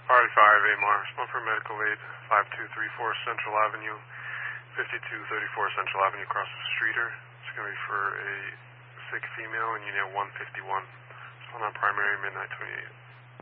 RA5 AMAR, respond for medical aid, 5234 Central Avenue, 5234 Central Avenue, across the streeter. It's going to be for a sick female in unit 151. On primary, midnight 28.